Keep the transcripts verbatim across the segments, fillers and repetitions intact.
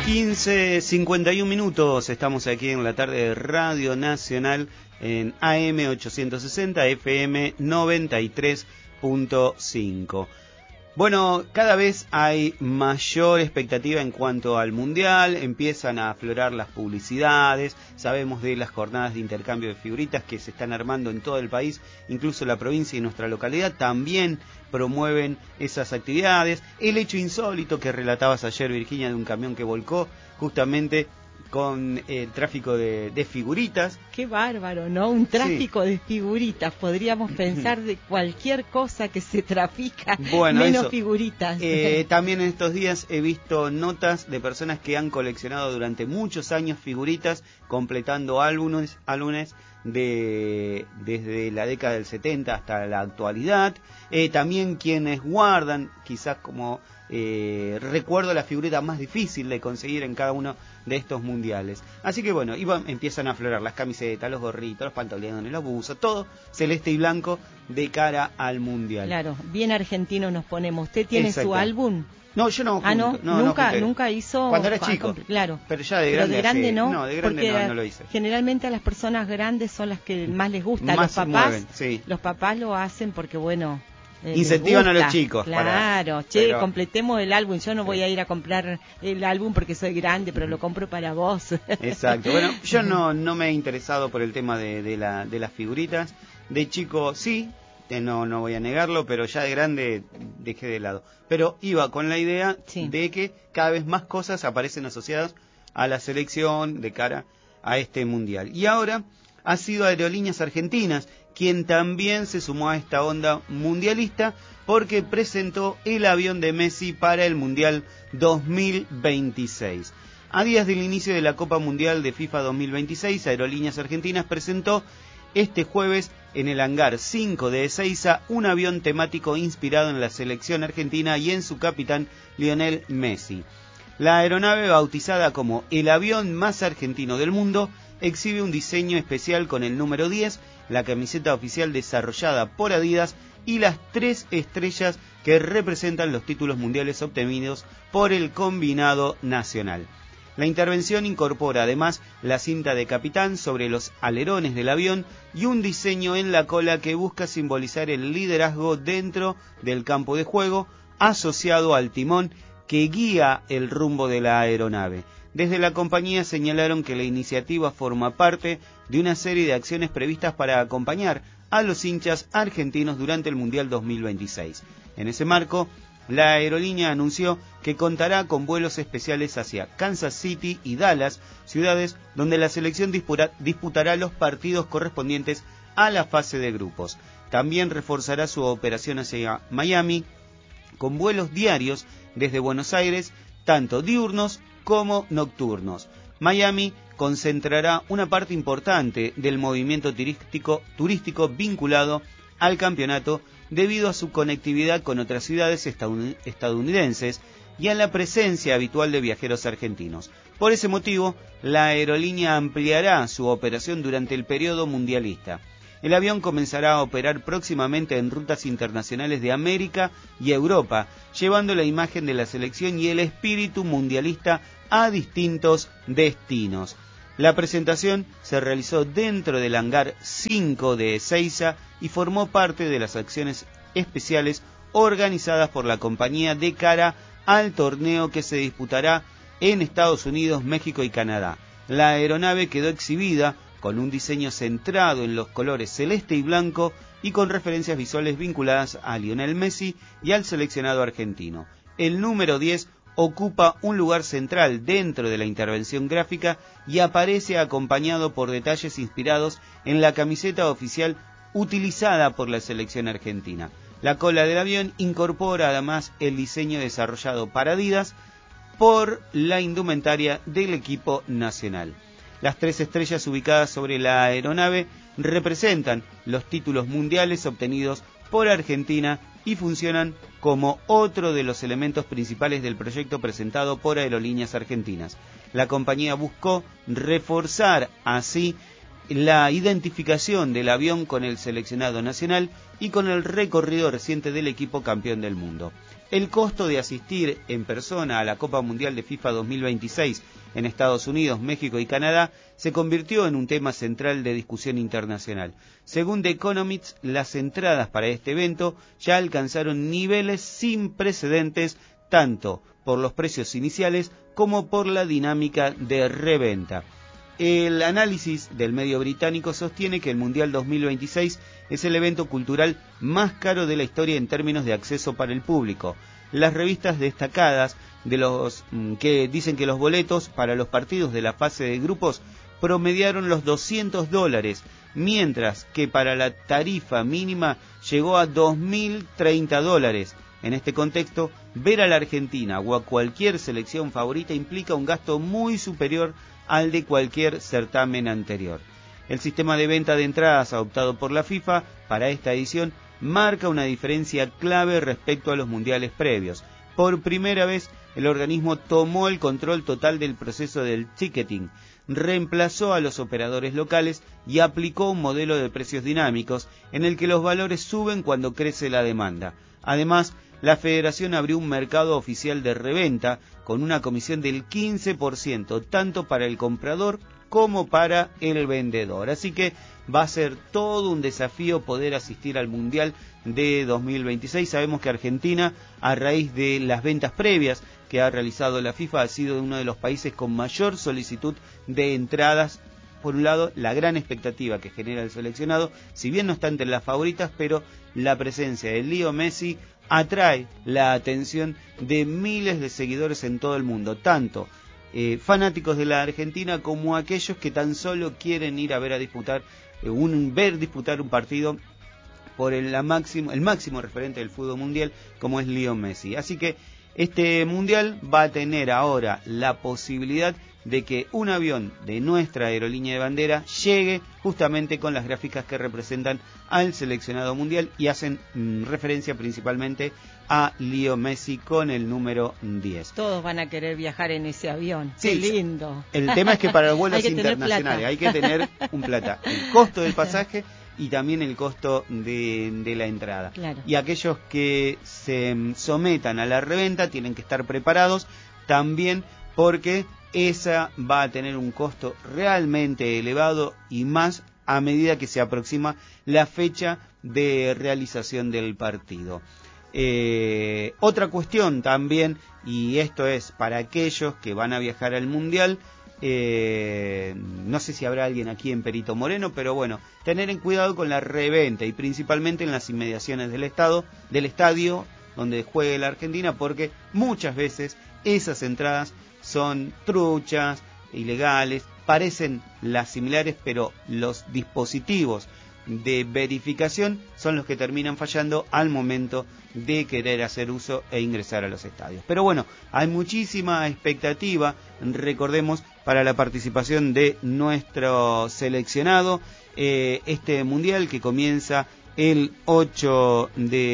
quince cincuenta y un minutos, estamos aquí en la tarde de Radio Nacional en A M ochocientos sesenta, F M noventa y tres punto cinco. Bueno, cada vez hay mayor expectativa en cuanto al Mundial, empiezan a aflorar las publicidades, sabemos de las jornadas de intercambio de figuritas que se están armando en todo el país, incluso la provincia y nuestra localidad también promueven esas actividades. El hecho insólito que relatabas ayer, Virginia, de un camión que volcó justamente con el tráfico de, de figuritas. Qué bárbaro, ¿no? Un tráfico sí. de figuritas. Podríamos pensar de cualquier cosa que se trafica, bueno, menos eso. figuritas. Eh, también en estos días he visto notas de personas que han coleccionado durante muchos años figuritas, completando álbumes, álbumes de desde la década del setenta hasta la actualidad. Eh, también quienes guardan, quizás como eh, recuerdo, la figurita más difícil de conseguir en cada uno de estos mundiales. Así que bueno, iban, empiezan a aflorar las camisetas, los gorritos, los pantalones, los buzos, todo celeste y blanco de cara al mundial. Claro, bien argentino nos ponemos. ¿Usted tiene Exacto. su álbum? No, yo no. Junto, ah, no, no nunca, no nunca hizo. Cuando era chico. Claro. Pero ya de grande. Pero de grande hace, no. No, de grande no, no lo hice. Generalmente a las personas grandes son las que más les gusta. Más los papás, mueven, sí. los papás lo hacen porque bueno. Eh, incentivan a los chicos. Claro, para, che, pero... completemos el álbum. Yo no sí. voy a ir a comprar el álbum porque soy grande, pero lo compro para vos. Exacto. Bueno, yo no no me he interesado por el tema de, de, la, de las figuritas. De chico sí, no no voy a negarlo, pero ya de grande dejé de lado. Pero iba con la idea sí. de que cada vez más cosas aparecen asociadas a la selección de cara a este mundial. Y ahora ha sido Aerolíneas Argentinas quien también se sumó a esta onda mundialista porque presentó el avión de Messi para el Mundial dos mil veintiséis. A días del inicio de la Copa Mundial de FIFA dos mil veintiséis, Aerolíneas Argentinas presentó este jueves en el hangar cinco de Ezeiza un avión temático inspirado en la selección argentina y en su capitán Lionel Messi. La aeronave, bautizada como el avión más argentino del mundo, exhibe un diseño especial con el número diez, la camiseta oficial desarrollada por Adidas y las tres estrellas que representan los títulos mundiales obtenidos por el combinado nacional. La intervención incorpora además la cinta de capitán sobre los alerones del avión y un diseño en la cola que busca simbolizar el liderazgo dentro del campo de juego asociado al timón que guía el rumbo de la aeronave. Desde la compañía señalaron que la iniciativa forma parte de una serie de acciones previstas para acompañar a los hinchas argentinos durante el Mundial dos mil veintiséis. En ese marco, la aerolínea anunció que contará con vuelos especiales hacia Kansas City y Dallas, ciudades donde la selección disputará los partidos correspondientes a la fase de grupos. También reforzará su operación hacia Miami, con vuelos diarios desde Buenos Aires, tanto diurnos como nocturnos. Miami concentrará una parte importante del movimiento turístico, turístico vinculado al campeonato debido a su conectividad con otras ciudades estadounidenses y a la presencia habitual de viajeros argentinos. Por ese motivo, la aerolínea ampliará su operación durante el periodo mundialista. El avión comenzará a operar próximamente en rutas internacionales de América y Europa, llevando la imagen de la selección y el espíritu mundialista a distintos destinos. La presentación se realizó dentro del hangar cinco de Ezeiza y formó parte de las acciones especiales organizadas por la compañía de cara al torneo que se disputará en Estados Unidos, México y Canadá. La aeronave quedó exhibida con un diseño centrado en los colores celeste y blanco y con referencias visuales vinculadas a Lionel Messi y al seleccionado argentino. El número diez ocupa un lugar central dentro de la intervención gráfica y aparece acompañado por detalles inspirados en la camiseta oficial utilizada por la selección argentina. La cola del avión incorpora además el diseño desarrollado para Adidas por la indumentaria del equipo nacional. Las tres estrellas ubicadas sobre la aeronave representan los títulos mundiales obtenidos por Argentina y funcionan como otro de los elementos principales del proyecto presentado por Aerolíneas Argentinas. La compañía buscó reforzar así la identificación del avión con el seleccionado nacional y con el recorrido reciente del equipo campeón del mundo. El costo de asistir en persona a la Copa Mundial de FIFA dos mil veintiséis en Estados Unidos, México y Canadá se convirtió en un tema central de discusión internacional. Según The Economist, las entradas para este evento ya alcanzaron niveles sin precedentes, tanto por los precios iniciales como por la dinámica de reventa. El análisis del medio británico sostiene que el Mundial dos mil veintiséis es el evento cultural más caro de la historia en términos de acceso para el público. Las revistas destacadas de los que dicen que los boletos para los partidos de la fase de grupos promediaron los doscientos dólares, mientras que para la tarifa mínima llegó a dos mil treinta dólares. En este contexto, ver a la Argentina o a cualquier selección favorita implica un gasto muy superior al de cualquier certamen anterior. El sistema de venta de entradas adoptado por la FIFA para esta edición marca una diferencia clave respecto a los mundiales previos. Por primera vez, el organismo tomó el control total del proceso del ticketing, reemplazó a los operadores locales y aplicó un modelo de precios dinámicos en el que los valores suben cuando crece la demanda. Además, la Federación abrió un mercado oficial de reventa con una comisión del quince por ciento, tanto para el comprador como para el vendedor. Así que va a ser todo un desafío poder asistir al Mundial de dos mil veintiséis. Sabemos que Argentina, a raíz de las ventas previas que ha realizado la FIFA, ha sido uno de los países con mayor solicitud de entradas. Por un lado, la gran expectativa que genera el seleccionado, si bien no está entre las favoritas, pero la presencia de Leo Messi atrae la atención de miles de seguidores en todo el mundo, tanto eh, fanáticos de la Argentina como aquellos que tan solo quieren ir a ver a disputar eh, un ver disputar un partido por el, la máximo, el máximo referente del fútbol mundial, como es Leo Messi. Así que este mundial va a tener ahora la posibilidad de que un avión de nuestra aerolínea de bandera llegue justamente con las gráficas que representan al seleccionado mundial y hacen mm, referencia principalmente a Leo Messi con el número diez. Todos van a querer viajar en ese avión. Sí, qué lindo. El tema es que para los vuelos hay internacionales hay que tener un plata. El costo del pasaje y también el costo de, de la entrada. Claro. Y aquellos que se sometan a la reventa tienen que estar preparados también, porque esa va a tener un costo realmente elevado y más a medida que se aproxima la fecha de realización del partido. Eh, otra cuestión también, y esto es para aquellos que van a viajar al Mundial, eh, no sé si habrá alguien aquí en Perito Moreno, pero bueno, tener en cuidado con la reventa y principalmente en las inmediaciones del estado, del estadio donde juegue la Argentina, porque muchas veces esas entradas son truchas, ilegales, parecen las similares, pero los dispositivos de verificación son los que terminan fallando al momento de querer hacer uso e ingresar a los estadios. Pero bueno, hay muchísima expectativa, recordemos, para la participación de nuestro seleccionado, eh, este mundial que comienza el ocho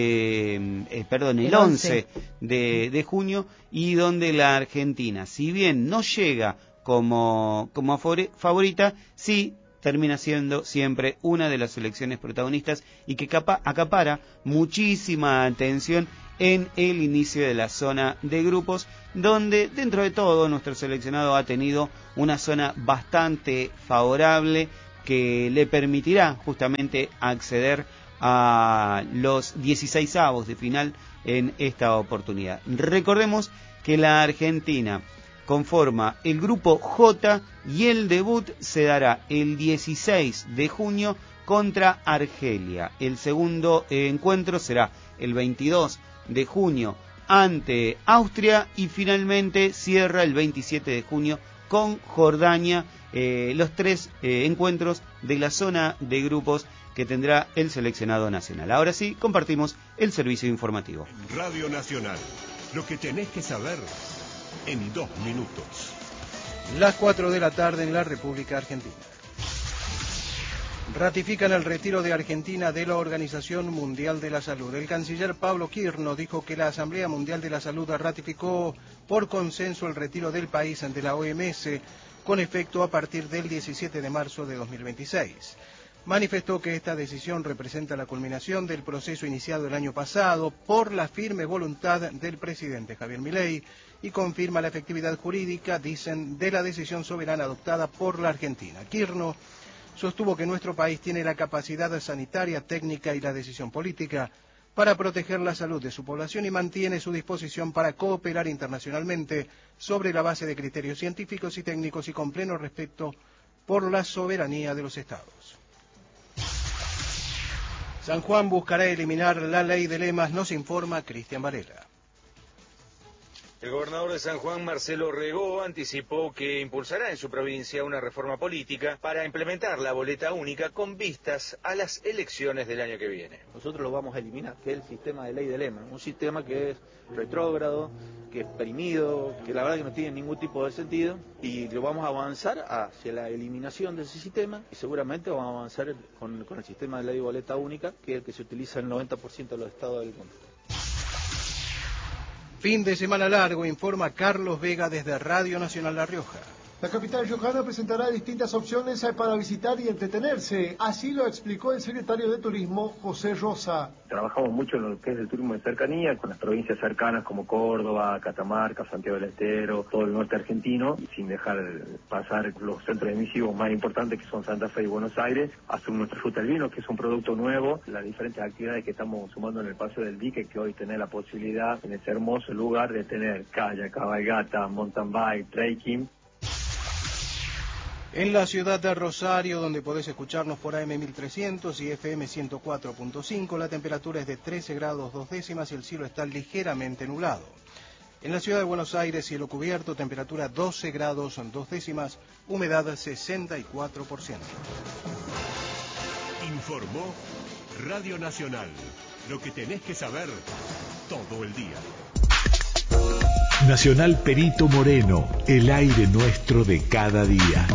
de, eh, perdón, el, el once de, de junio, y donde la Argentina, si bien no llega como, como favorita, sí termina siendo siempre una de las selecciones protagonistas y que capa, acapara muchísima atención en el inicio de la zona de grupos, donde dentro de todo nuestro seleccionado ha tenido una zona bastante favorable que le permitirá justamente acceder a los dieciseisavos de final en esta oportunidad. Recordemos que la Argentina conforma el grupo J y el debut se dará el dieciséis de junio contra Argelia. El segundo encuentro será el veintidós de junio ante Austria y finalmente cierra el veintisiete de junio con Jordania, eh, los tres eh, encuentros de la zona de grupos que tendrá el seleccionado nacional. Ahora sí, compartimos el servicio informativo. Radio Nacional, lo que tenés que saber en dos minutos. Las cuatro de la tarde en la República Argentina. Ratifican el retiro de Argentina de la Organización Mundial de la Salud. El canciller Pablo Quirno dijo que la Asamblea Mundial de la Salud ratificó por consenso el retiro del país ante la O M S con efecto a partir del diecisiete de marzo de dos mil veintiséis. manifestó que esta decisión representa la culminación del proceso iniciado el año pasado por la firme voluntad del presidente Javier Milei y confirma la efectividad jurídica, dicen, de la decisión soberana adoptada por la Argentina. Kirchner sostuvo que nuestro país tiene la capacidad sanitaria, técnica y la decisión política para proteger la salud de su población y mantiene su disposición para cooperar internacionalmente sobre la base de criterios científicos y técnicos y con pleno respeto por la soberanía de los estados. San Juan buscará eliminar la ley de lemas, nos informa Cristian Varela. El gobernador de San Juan, Marcelo Regó, anticipó que impulsará en su provincia una reforma política para implementar la boleta única con vistas a las elecciones del año que viene. Nosotros lo vamos a eliminar, que es el sistema de ley de lema, un sistema que es retrógrado, que es perimido, que la verdad que no tiene ningún tipo de sentido, y lo vamos a avanzar hacia la eliminación de ese sistema, y seguramente vamos a avanzar con, con el sistema de ley de boleta única, que es el que se utiliza en el noventa por ciento de los estados del mundo. Fin de semana largo, informa Carlos Vega desde Radio Nacional La Rioja. La capital riojana presentará distintas opciones para visitar y entretenerse. Así lo explicó el secretario de Turismo, José Rosa. Trabajamos mucho en lo que es el turismo de cercanía, con las provincias cercanas como Córdoba, Catamarca, Santiago del Estero, todo el norte argentino, sin dejar pasar los centros emisivos más importantes que son Santa Fe y Buenos Aires. Hacemos nuestra ruta del vino, que es un producto nuevo, las diferentes actividades que estamos sumando en el Paseo del Dique, que hoy tenés la posibilidad en ese hermoso lugar de tener kayak, cabalgata, mountain bike, trekking. En la ciudad de Rosario, donde podés escucharnos por A M mil trescientos y F M ciento cuatro punto cinco, la temperatura es de trece grados dos décimas y el cielo está ligeramente nublado. En la ciudad de Buenos Aires, cielo cubierto, temperatura doce grados dos décimas, humedad sesenta y cuatro por ciento. Informó Radio Nacional. Lo que tenés que saber todo el día. Nacional Perito Moreno, el aire nuestro de cada día.